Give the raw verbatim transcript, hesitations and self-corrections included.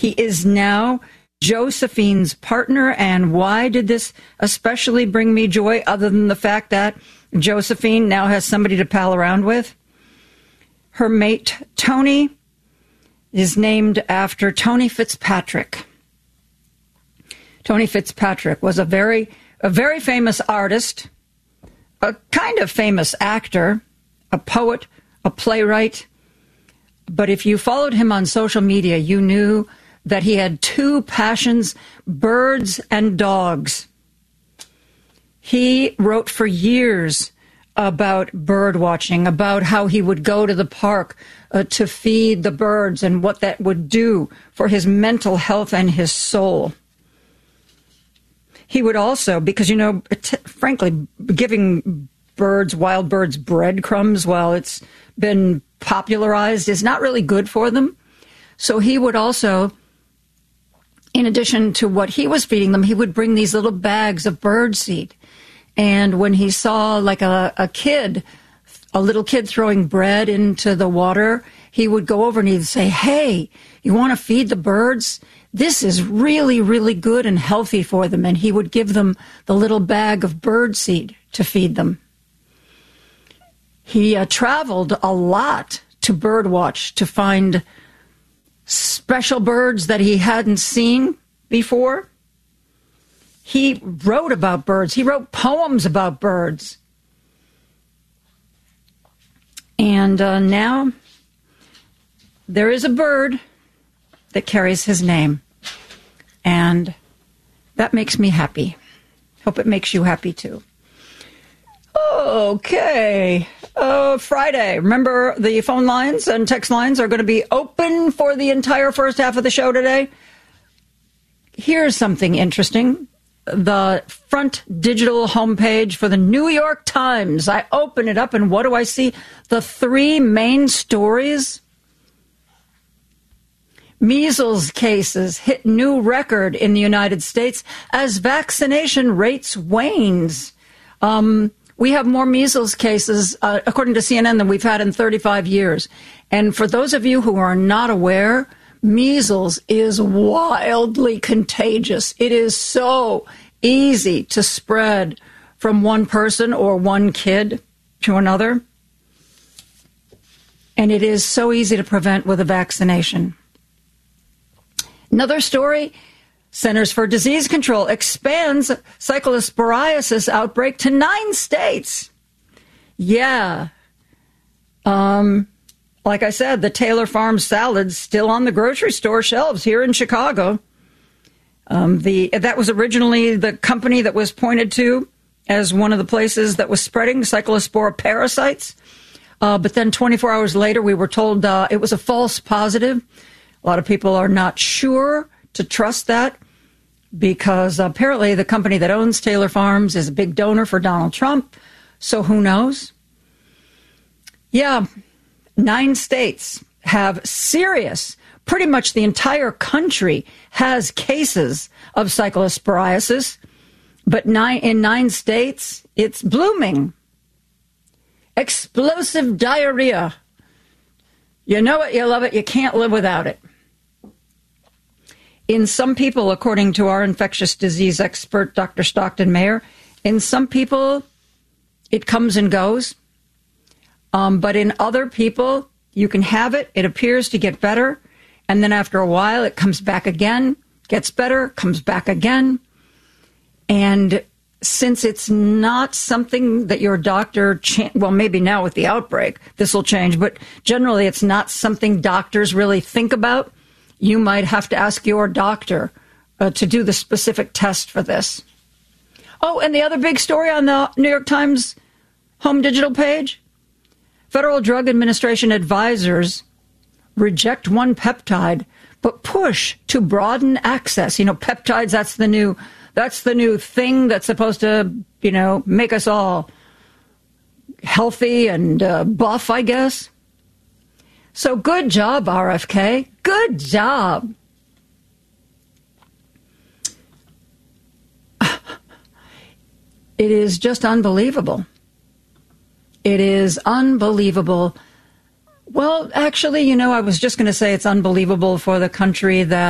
He is now Josephine's partner. And why did this especially bring me joy, other than the fact that Josephine now has somebody to pal around with? Her mate, Tony, is named after Tony Fitzpatrick. Tony Fitzpatrick was a very, a very famous artist, a kind of famous actor, a poet, a playwright. But if you followed him on social media, you knew that he had two passions, birds and dogs. He wrote for years about bird watching, about how he would go to the park uh, to feed the birds and what that would do for his mental health and his soul. He would also, because, you know, t- frankly, giving birds, wild birds, breadcrumbs while it's been popularized is not really good for them. So he would also, in addition to what he was feeding them, he would bring these little bags of bird seed. And when he saw like a, a kid, a little kid throwing bread into the water, he would go over and he'd say, hey, you want to feed the birds? This is really, really good and healthy for them. And he would give them the little bag of bird seed to feed them. He uh, traveled a lot to birdwatch to find special birds that he hadn't seen before. He wrote about birds. He wrote poems about birds. And uh, now there is a bird that carries his name. And that makes me happy. Hope it makes you happy too. Okay. Uh, Friday. Remember, the phone lines and text lines are going to be open for the entire first half of the show today. Here's something interesting. The front digital homepage for the New York Times. I open it up and what do I see? The three main stories. Measles cases hit new record in the United States as vaccination rates wanes. Um, we have more measles cases, uh, according to C N N, than we've had in thirty-five years. And for those of you who are not aware, measles is wildly contagious. It is so easy to spread from one person or one kid to another. And it is so easy to prevent with a vaccination. Another story, Centers for Disease Control expands cyclosporiasis outbreak to nine states. Yeah. Um, like I said, the Taylor Farms salad's still on the grocery store shelves here in Chicago. Um, the that was originally the company that was pointed to as one of the places that was spreading cyclospora parasites. Uh, but then twenty-four hours later, we were told uh, it was a false positive. A lot of people are not sure to trust that because apparently the company that owns Taylor Farms is a big donor for Donald Trump. So who knows? Yeah, nine states have serious, pretty much the entire country has cases of cyclosporiasis, but nine, in nine states, it's blooming. Explosive diarrhea. You know it, you love it, you can't live without it. In some people, according to our infectious disease expert, Doctor Stockton Mayer, in some people, it comes and goes. Um, but in other people, you can have it. It appears to get better. And then after a while, it comes back again, gets better, comes back again. And since it's not something that your doctor, cha- well, maybe now with the outbreak, this will change, but generally it's not something doctors really think about. You might have to ask your doctor uh, to do the specific test for this. Oh, and the other big story on the New York Times home digital page, Federal Drug Administration advisors reject one peptide, but push to broaden access. You know, peptides, that's the new, that's the new thing that's supposed to, you know, make us all healthy and uh, buff, I guess. So good job, R F K. Good job. It is just unbelievable. It is unbelievable. Well, actually, you know, I was just going to say it's unbelievable for the country that